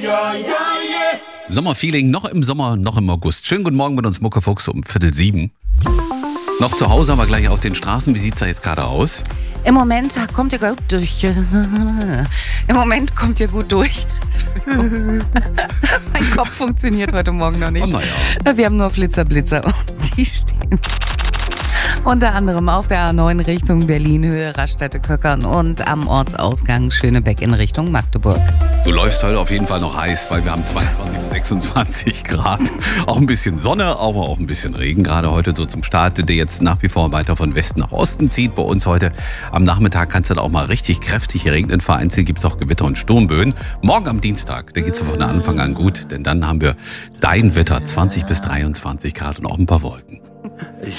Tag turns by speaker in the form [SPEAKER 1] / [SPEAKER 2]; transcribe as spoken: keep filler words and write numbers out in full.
[SPEAKER 1] Sommerfeeling, noch im Sommer, noch im August. Schönen guten Morgen mit uns, Muckefuchs, um Viertel sieben. Noch zu Hause, aber gleich auf den Straßen. Wie sieht's da jetzt gerade aus?
[SPEAKER 2] Im Moment kommt ihr gut durch. Im Moment kommt ihr gut durch. Mein Kopf funktioniert heute Morgen noch nicht.
[SPEAKER 1] Oh, naja.
[SPEAKER 2] Wir haben nur Flitzer-Blitzer und die stehen unter anderem auf der A neun Richtung Berlin, Höhe Raststätte-Köckern und am Ortsausgang Schönebeck in Richtung Magdeburg.
[SPEAKER 1] Du läufst heute auf jeden Fall noch heiß, weil wir haben zweiundzwanzig bis sechsundzwanzig Grad. Auch ein bisschen Sonne, aber auch ein bisschen Regen. Gerade heute so zum Start, der jetzt nach wie vor weiter von Westen nach Osten zieht. Bei uns heute am Nachmittag kann es dann auch mal richtig kräftig regnen. Vereinzelt gibt es auch Gewitter und Sturmböen. Morgen am Dienstag, da geht es von Anfang an gut, denn dann haben wir dein Wetter, zwanzig bis dreiundzwanzig Grad und auch ein paar Wolken.